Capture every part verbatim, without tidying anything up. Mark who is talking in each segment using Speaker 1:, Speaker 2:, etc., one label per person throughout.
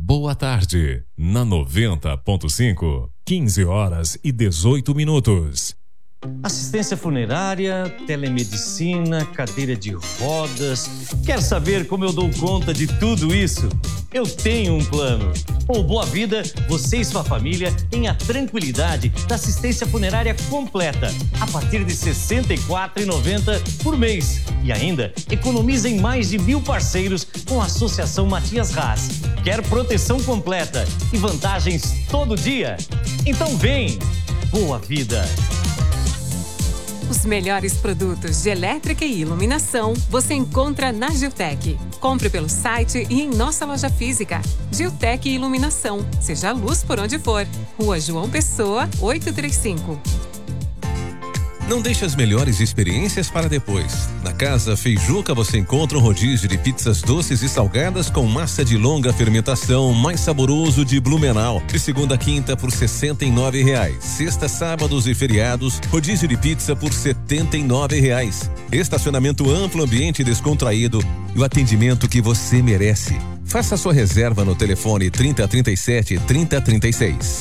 Speaker 1: Boa tarde, na noventa ponto cinco, quinze horas e dezoito minutos.
Speaker 2: Assistência funerária, telemedicina, cadeira de rodas. Quer saber como eu dou conta de tudo isso? Eu tenho um plano. Com o Boa Vida, você e sua família têm a tranquilidade da assistência funerária completa a partir de sessenta e quatro reais e noventa centavos por mês. E ainda economiza em mais de mil parceiros com a Associação Matias Haas. Quer proteção completa e vantagens todo dia? Então vem! Boa Vida!
Speaker 3: Os melhores produtos de elétrica e iluminação você encontra na Giltec. Compre pelo site e em nossa loja física. Giltec Iluminação. Seja a luz por onde for. Rua João Pessoa, oitocentos e trinta e cinco.
Speaker 4: Não deixe as melhores experiências para depois. Na Casa Feijuca você encontra um rodízio de pizzas doces e salgadas com massa de longa fermentação, mais saboroso de Blumenau. De segunda a quinta por sessenta e nove reais. Sexta, sábados e feriados, rodízio de pizza por setenta e nove reais. Estacionamento amplo, ambiente descontraído e o atendimento que você merece. Faça sua reserva no telefone trinta, trinta e sete, trinta, trinta e seis.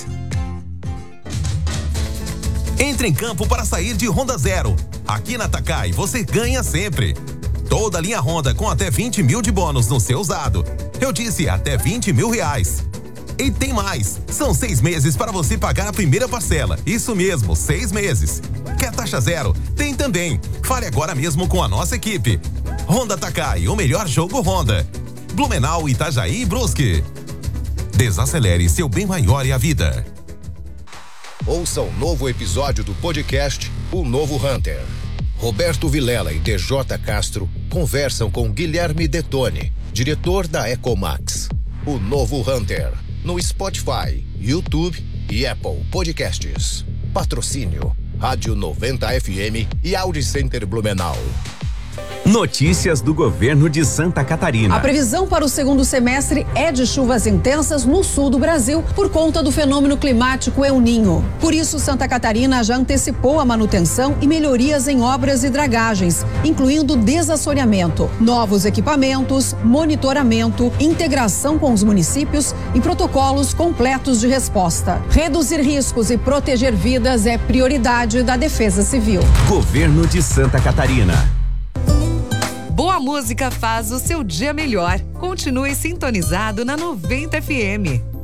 Speaker 5: Entre em campo para sair de Honda Zero. Aqui na Takai você ganha sempre. Toda linha Honda com até vinte mil de bônus no seu usado. Eu disse até vinte mil reais. E tem mais. São seis meses para você pagar a primeira parcela. Isso mesmo, seis meses. Quer taxa zero? Tem também. Fale agora mesmo com a nossa equipe. Honda Takai, o melhor jogo Honda. Blumenau, Itajaí e Brusque. Desacelere, seu bem maior é a vida.
Speaker 6: Ouça um novo episódio do podcast O Novo Hunter. Roberto Vilela e D J Castro conversam com Guilherme Detone, diretor da Ecomax. O Novo Hunter, no Spotify, YouTube e Apple Podcasts. Patrocínio Rádio noventa F M e Audi Center Blumenau.
Speaker 7: Notícias do governo de Santa Catarina.
Speaker 8: A previsão para o segundo semestre é de chuvas intensas no sul do Brasil por conta do fenômeno climático El Niño. Por isso, Santa Catarina já antecipou a manutenção e melhorias em obras e dragagens, incluindo desassoreamento, novos equipamentos, monitoramento, integração com os municípios e protocolos completos de resposta. Reduzir riscos e proteger vidas é prioridade da Defesa Civil.
Speaker 7: Governo de Santa Catarina.
Speaker 9: Boa música faz o seu dia melhor. Continue sintonizado na noventa F M.